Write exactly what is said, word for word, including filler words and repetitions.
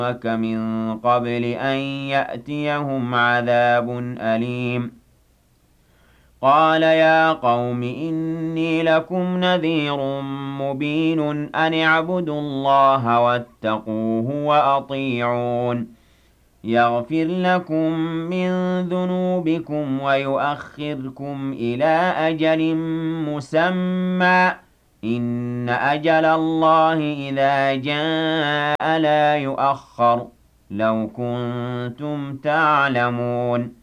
قَوْمَكَ مِن قَبْلِ أَن يَأْتِيَهُمْ عَذَابٌ أَلِيمٌ قَالَ يَا قَوْمِ إِنِّي لَكُمْ نَذِيرٌ مُّبِينٌ أَنِ اعْبُدُوا اللَّهَ وَاتَّقُوهُ وَأَطِيعُونِ يَغْفِرْ لَكُم مِّن ذُنُوبِكُمْ وَيُؤَخِّرْكُمْ إِلَىٰ أَجَلٍ مُّسَمًّى ۚ إِنَّ أَجَلَ اللَّهِ إِذَا جَاءَ لَا يُؤَخَّرُ ۖ لَوْ كُنتُمْ تَعْلَمُونَ